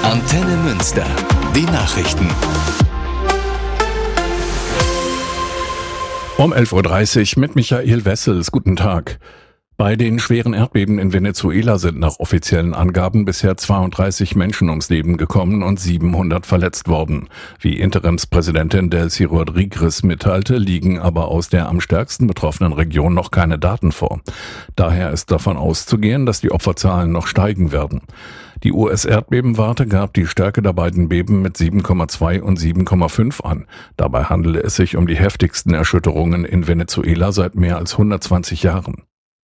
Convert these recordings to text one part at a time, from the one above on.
Antenne Münster. Die Nachrichten. Um 11.30 Uhr mit Michael Wessels. Guten Tag. Bei den schweren Erdbeben in Venezuela sind nach offiziellen Angaben bisher 32 Menschen ums Leben gekommen und 700 verletzt worden. Wie Interimspräsidentin Delcy Rodriguez mitteilte, liegen aber aus der am stärksten betroffenen Region noch keine Daten vor. Daher ist davon auszugehen, dass die Opferzahlen noch steigen werden. Die US-Erdbebenwarte gab die Stärke der beiden Beben mit 7,2 und 7,5 an. Dabei handele es sich um die heftigsten Erschütterungen in Venezuela seit mehr als 120 Jahren.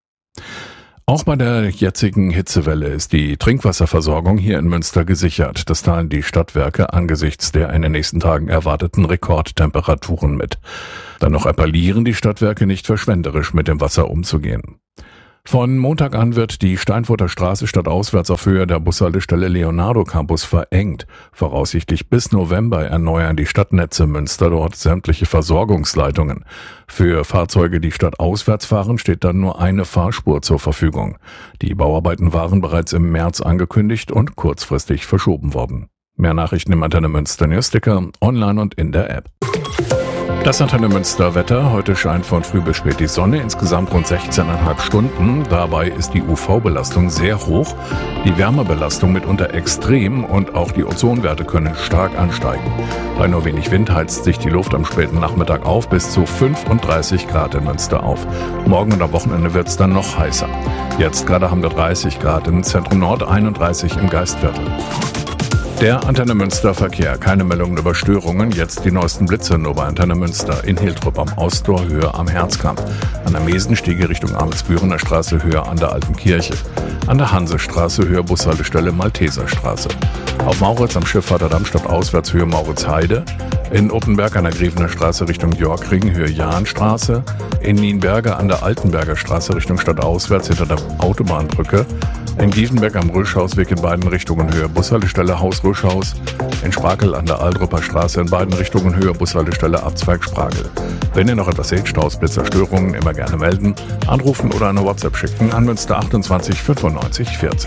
Auch bei der jetzigen Hitzewelle ist die Trinkwasserversorgung hier in Münster gesichert. Das teilen die Stadtwerke angesichts der in den nächsten Tagen erwarteten Rekordtemperaturen mit. Dennoch appellieren die Stadtwerke nicht verschwenderisch mit dem Wasser umzugehen. Von Montag an wird die Steinfurter Straße stadtauswärts auf Höhe der Bushaltestelle Leonardo Campus verengt. Voraussichtlich bis November erneuern die Stadtnetze Münster dort sämtliche Versorgungsleitungen. Für Fahrzeuge, die stadtauswärts fahren, steht dann nur eine Fahrspur zur Verfügung. Die Bauarbeiten waren bereits im März angekündigt und kurzfristig verschoben worden. Mehr Nachrichten im Antenne Münster Newsticker, online und in der App. Das Antenne Münster Wetter. Heute scheint von früh bis spät die Sonne, insgesamt rund 16,5 Stunden. Dabei ist die UV-Belastung sehr hoch, die Wärmebelastung mitunter extrem und auch die Ozonwerte können stark ansteigen. Bei nur wenig Wind heizt sich die Luft am späten Nachmittag auf bis zu 35 Grad in Münster auf. Morgen und am Wochenende wird es dann noch heißer. Jetzt gerade haben wir 30 Grad im Zentrum Nord, 31 im Geistviertel. Der Antenne Münster Verkehr. Keine Meldungen über Störungen. Jetzt die neuesten Blitze nur bei Antenne Münster. In Hiltrup am Osttor, höher am Herzkamp. An der Mesenstiege Richtung Amelsbürener Straße, höher an der Alten Kirche. An der Hansestraße, höher Bushaltestelle Malteserstraße. Auf Mauritz am Schifffahrt Darmstadt auswärts, höhe Mauritzheide. In Uppenberg an der Grievener Straße Richtung Jörgring, höhe Jahnstraße. In Nienberge an der Altenberger Straße Richtung stadtauswärts hinter der Autobahnbrücke. In Gievenberg am Röschhausweg in beiden Richtungen höhe Bushaltestelle Haus Röschhaus. In Sprakel an der Aldrupper Straße in beiden Richtungen höhe Bushaltestelle Abzweig Sprakel. Wenn ihr noch etwas seht, Staus, Blitzer, Störungen, immer gerne melden, anrufen oder eine WhatsApp schicken an Münster 28 95 40.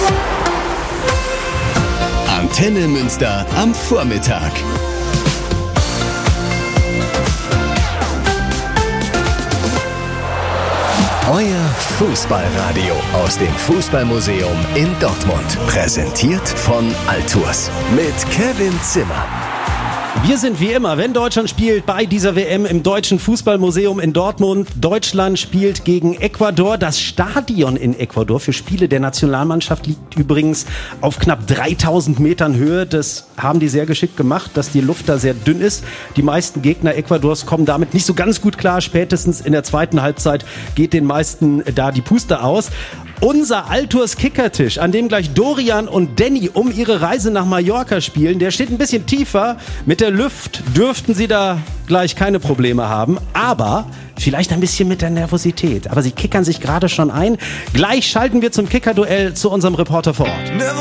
Antenne Münster am Vormittag. Euer Fußballradio aus dem Fußballmuseum in Dortmund. Präsentiert von Altours mit Kevin Zimmer. Wir sind wie immer, wenn Deutschland spielt, bei dieser WM im Deutschen Fußballmuseum in Dortmund. Deutschland spielt gegen Ecuador. Das Stadion in Ecuador für Spiele der Nationalmannschaft liegt übrigens auf knapp 3000 Metern Höhe. Das haben die sehr geschickt gemacht, dass die Luft da sehr dünn ist. Die meisten Gegner Ecuadors kommen damit nicht so ganz gut klar. Spätestens in der zweiten Halbzeit geht den meisten da die Puste aus. Unser Altours Kickertisch, an dem gleich Dorian und Danny um ihre Reise nach Mallorca spielen, der steht ein bisschen tiefer. Mit der Luft dürften sie da gleich keine Probleme haben, aber vielleicht ein bisschen mit der Nervosität. Aber sie kickern sich gerade schon ein. Gleich schalten wir zum Kickerduell zu unserem Reporter vor Ort.